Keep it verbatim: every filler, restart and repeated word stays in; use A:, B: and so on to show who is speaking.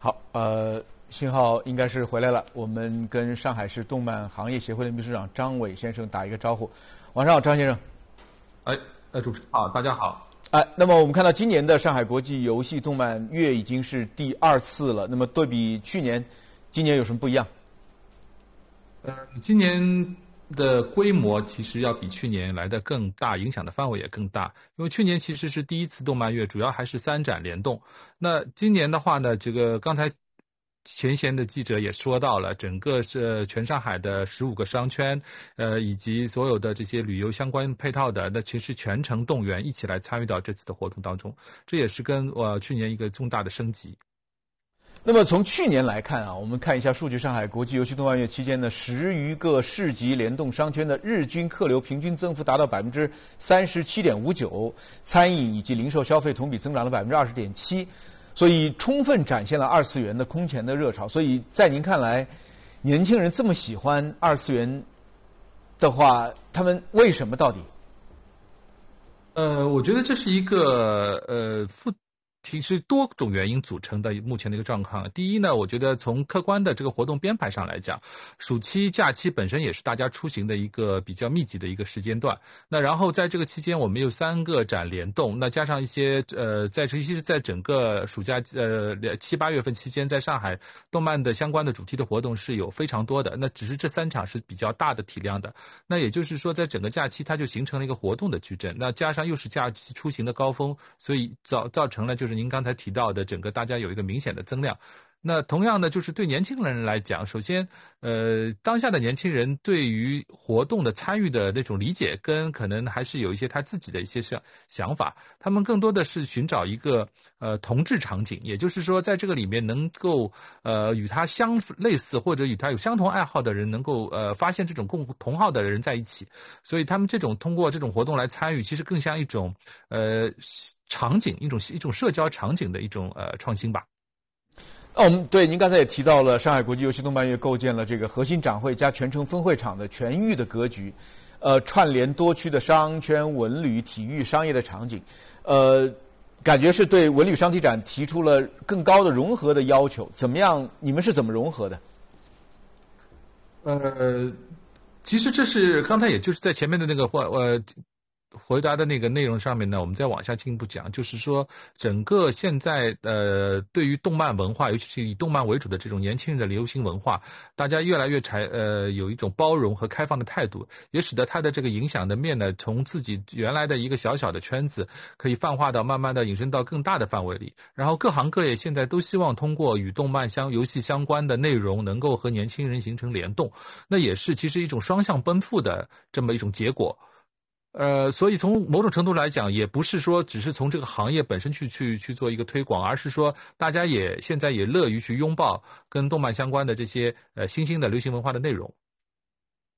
A: 好，呃，信号应该是回来了。我们跟上海市动漫行业协会的秘书长张伟先生打一个招呼。晚上好，张先生。
B: 哎，呃，主持人好，大家好。
A: 哎，那么我们看到今年的上海国际游戏动漫月已经是第二次了。那么对比去年，今年有什么不一样？
B: 呃，今年的规模其实要比去年来的更大，影响的范围也更大。因为去年其实是第一次动漫月，主要还是三展联动。那今年的话呢，这个刚才前线的记者也说到了，整个是全上海的十五个商圈，呃，以及所有的这些旅游相关配套的，那其实全程动员一起来参与到这次的活动当中，这也是跟呃去年一个重大的升级。
A: 那么从去年来看啊，我们看一下数据，上海国际游戏动漫月期间呢，十余个市级联动商圈的日均客流平均增幅达到百分之三十七点五九，餐饮以及零售消费同比增长了百分之二十点七，所以充分展现了二次元的空前的热潮。所以在您看来，年轻人这么喜欢二次元的话，他们为什么到底？
B: 呃，我觉得这是一个呃复。其实多种原因组成的目前的一个状况。第一呢，我觉得从客观的这个活动编排上来讲，暑期假期本身也是大家出行的一个比较密集的一个时间段。那然后在这个期间，我们有三个展联动，那加上一些呃，在其实在整个暑假呃七八月份期间，在上海动漫的相关的主题的活动是有非常多的。那只是这三场是比较大的体量的。那也就是说，在整个假期它就形成了一个活动的矩阵。那加上又是假期出行的高峰，所以造造成了就是。您刚才提到的，整个大家有一个明显的增量。那同样的，就是对年轻人来讲，首先，呃，当下的年轻人对于活动的参与的那种理解，跟可能还是有一些他自己的一些想想法。他们更多的是寻找一个呃同质场景，也就是说，在这个里面能够呃与他相类似或者与他有相同爱好的人，能够呃发现这种共同好的人在一起。所以他们这种通过这种活动来参与，其实更像一种呃场景，一种一种社交场景的一种呃创新吧。
A: 那我们对您刚才也提到了，上海国际游戏动漫月构建了这个核心展会加全程分会场的全域的格局，呃，串联多区的商圈、文旅、体育、商业的场景，呃，感觉是对文旅商体展提出了更高的融合的要求。怎么样？你们是怎么融合的？
B: 呃，其实这是刚才也就是在前面的那个话呃。回答的那个内容上面呢，我们再往下进一步讲，就是说整个现在呃对于动漫文化，尤其是以动漫为主的这种年轻人的流行文化，大家越来越才呃有一种包容和开放的态度，也使得它的这个影响的面呢，从自己原来的一个小小的圈子，可以泛化到慢慢的引申到更大的范围里。然后各行各业现在都希望通过与动漫相游戏相关的内容，能够和年轻人形成联动，那也是其实一种双向奔赴的这么一种结果。呃，所以从某种程度来讲，也不是说只是从这个行业本身去去去做一个推广，而是说大家也现在也乐于去拥抱跟动漫相关的这些呃新兴的流行文化的内容。